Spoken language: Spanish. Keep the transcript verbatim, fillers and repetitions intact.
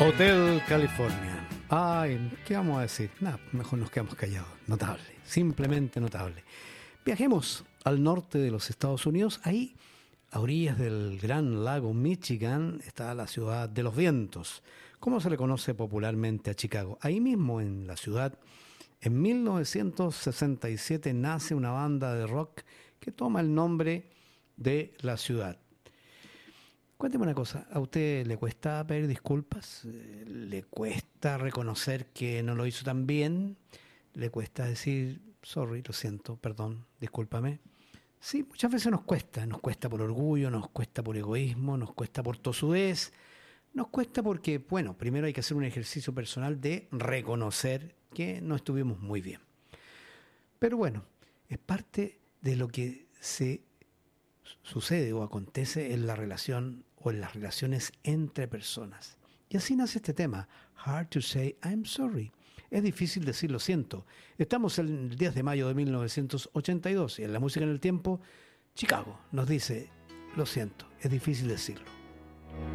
Hotel California. Ay, ¿qué vamos a decir? Nada, mejor nos quedamos callados. Notable, simplemente notable. Viajemos al norte de los Estados Unidos. Ahí, a orillas del gran lago Michigan, está la ciudad de los vientos, como se le conoce popularmente a Chicago. Ahí mismo, en la ciudad, en mil novecientos sesenta y siete nace una banda de rock que toma el nombre de la ciudad. Cuénteme una cosa, ¿a usted le cuesta pedir disculpas? ¿Le cuesta reconocer que no lo hizo tan bien? ¿Le cuesta decir, sorry, lo siento, perdón, discúlpame? Sí, muchas veces nos cuesta, nos cuesta por orgullo, nos cuesta por egoísmo, nos cuesta por tosudez, nos cuesta porque, bueno, primero hay que hacer un ejercicio personal de reconocer que no estuvimos muy bien. Pero bueno, es parte de lo que se sucede o acontece en la relación o en las relaciones entre personas. Y así nace este tema, Hard to Say I'm Sorry. Es difícil decir lo siento. Estamos el diez de mayo de mil novecientos ochenta y dos y en La Música en el Tiempo, Chicago nos dice, lo siento, es difícil decirlo.